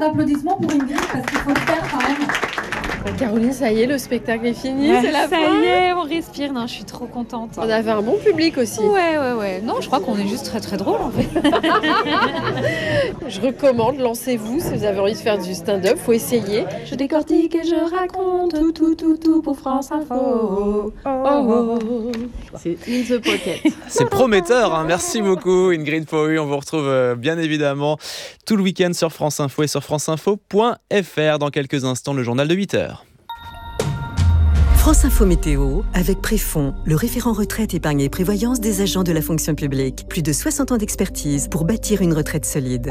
d'applaudissements pour Ingrid parce qu'il faut le faire quand même. Caroline, ça y est, le spectacle est fini, c'est la fin. Ça y est, on respire. Non, je suis trop contente. On avait un bon public aussi. Ouais. Non, je crois qu'on est juste très très drôle en fait. Je recommande, lancez-vous si vous avez envie de faire du stand-up, faut essayer. Je décortique et je raconte tout pour France Info. C'est in the pocket. C'est prometteur, hein. Merci beaucoup Ingrid Pohu. On vous retrouve bien évidemment tout le week-end sur France Info et sur franceinfo.fr. Dans quelques instants, le journal de 8h. France Info Météo, avec Préfond, le référent retraite, épargne et prévoyance des agents de la fonction publique. Plus de 60 ans d'expertise pour bâtir une retraite solide.